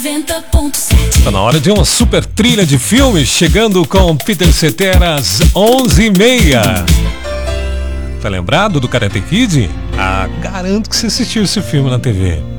90.7. Tá na hora de uma super trilha de filmes, chegando com Peter Cetera às 11h30. Tá lembrado do Karate Kid? Ah, garanto que você assistiu esse filme na TV.